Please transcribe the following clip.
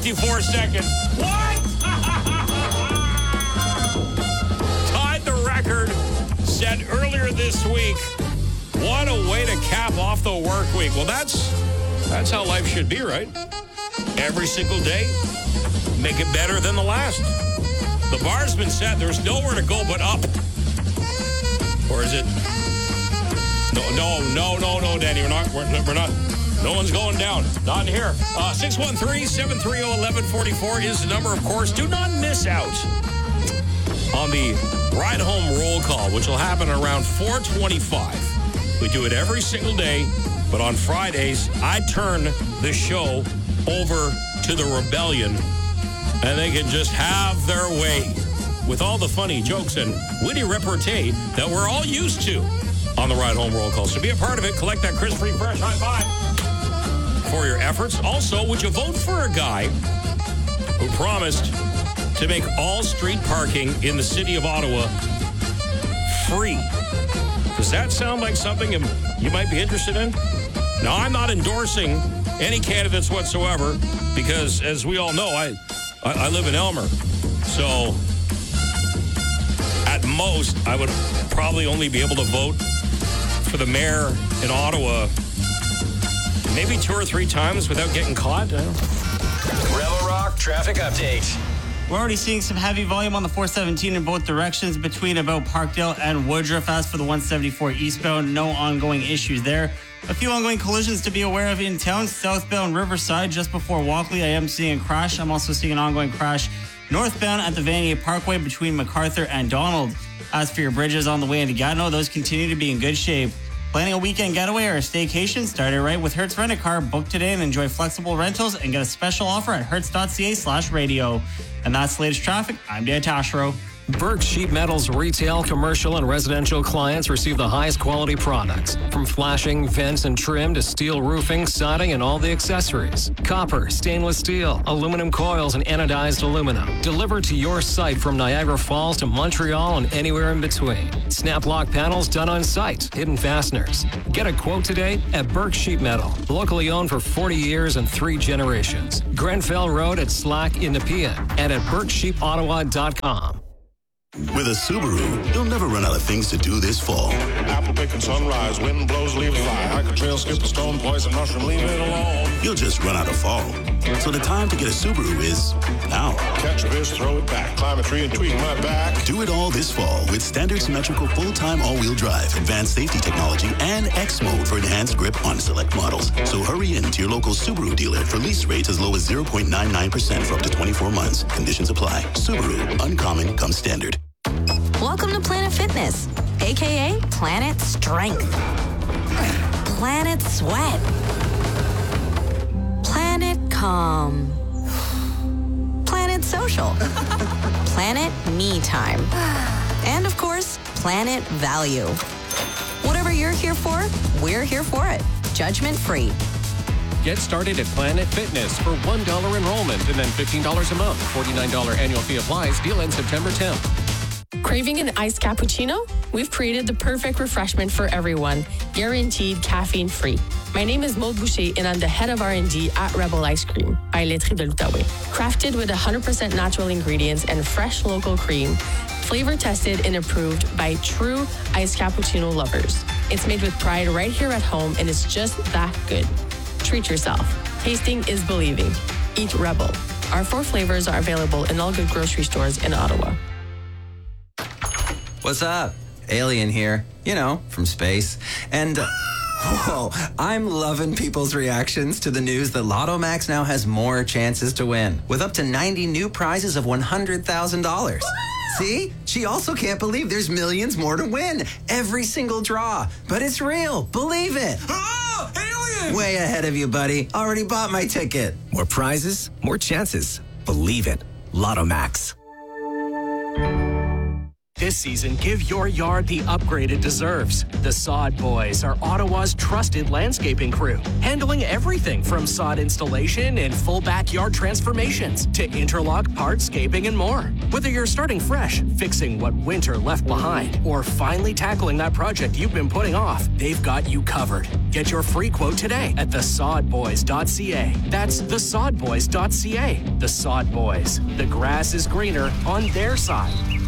54 seconds. What? Tied the record set earlier this week. What a way to cap off the work week. Well, that's how life should be, right? Every single day, make it better than the last. The bar's been set. There's nowhere to go but up. Or is it? No, Danny. We're not. No one's going down. Not in here. 613-730-1144 is the number, of course. Do not miss out on the Ride Home Roll Call, which will happen around 4:25. We do it every single day, but on Fridays, I turn the show over to the Rebellion, and they can just have their way with all the funny jokes and witty repartee that we're all used to on the Ride Home Roll Call. So be a part of it. Collect that crisp-free fresh high five for your efforts. Also, would you vote for a guy who promised to make all street parking in the city of Ottawa free? Does that sound like something you might be interested in? Now, I'm not endorsing any candidates whatsoever because, as we all know, I live in Elmer. So, at most, I would probably only be able to vote for the mayor in Ottawa maybe 2 or 3 times without getting caught. Rebel Rock traffic update. We're already seeing some heavy volume on the 417 in both directions between about Parkdale and Woodruff. As for the 174 eastbound, no ongoing issues there. A few ongoing collisions to be aware of in town. Southbound Riverside, just before Walkley, I am seeing a crash. I'm also seeing an ongoing crash northbound at the Vanier Parkway between MacArthur and Donald. As for your bridges on the way into Gatineau, those continue to be in good shape. Planning a weekend getaway or a staycation? Start it right with Hertz Rent-A-Car. Book today and enjoy flexible rentals and get a special offer at hertz.ca/radio. And that's the latest traffic. I'm Dan Tashro. Burke Sheet Metal's retail, commercial, and residential clients receive the highest quality products. From flashing, vents, and trim to steel roofing, siding, and all the accessories. Copper, stainless steel, aluminum coils, and anodized aluminum. Delivered to your site from Niagara Falls to Montreal and anywhere in between. Snap lock panels done on site. Hidden fasteners. Get a quote today at Burke Sheet Metal. Locally owned for 40 years and 3 generations. Grenfell Road at Slack in Nepean and at BurkeSheepOttawa.com. With a Subaru, you'll never run out of things to do this fall. Apple picking sunrise, wind blows, leaves fly. Hike a trail, skip a stone, poison mushroom, leave it alone. You'll just run out of fall. So the time to get a Subaru is now. Catch a fish, throw it back, climb a tree and tweak my back. Do it all this fall with standard symmetrical full-time all-wheel drive, advanced safety technology, and X mode for enhanced grip on select models. So hurry in to your local Subaru dealer for lease rates as low as 0.99% for up to 24 months. Conditions apply. Subaru, uncommon comes standard. Welcome to Planet Fitness, aka Planet Strength, Planet Sweat, Planet Calm, Planet Social, Planet Me Time, and of course, Planet Value. Whatever you're here for, we're here for it. Judgment free. Get started at Planet Fitness for $1 enrollment and then $15 a month. $49 annual fee applies. Deal ends September 10th. Craving an iced cappuccino? We've created the perfect refreshment for everyone, guaranteed caffeine-free. My name is Maude Boucher, and I'm the head of R&D at Rebel Ice Cream by Laiterie de l'Outaouais. Crafted with 100% natural ingredients and fresh local cream, flavor tested and approved by true iced cappuccino lovers. It's made with pride right here at home, and it's just that good. Treat yourself. Tasting is believing. Eat Rebel. Our 4 flavors are available in all good grocery stores in Ottawa. What's up? Alien here. You know, from space. And, whoa, I'm loving people's reactions to the news that Lotto Max now has more chances to win, with up to 90 new prizes of $100,000. See? She also can't believe there's millions more to win. Every single draw. But it's real. Believe it. Oh, alien! Way ahead of you, buddy. Already bought my ticket. More prizes, more chances. Believe it. Lotto Max. This season, give your yard the upgrade it deserves. The Sod Boys are Ottawa's trusted landscaping crew, handling everything from sod installation and full backyard transformations to interlock, hardscaping, and more. Whether you're starting fresh, fixing what winter left behind, or finally tackling that project you've been putting off, they've got you covered. Get your free quote today at thesodboys.ca. That's thesodboys.ca. The Sod Boys. The grass is greener on their side.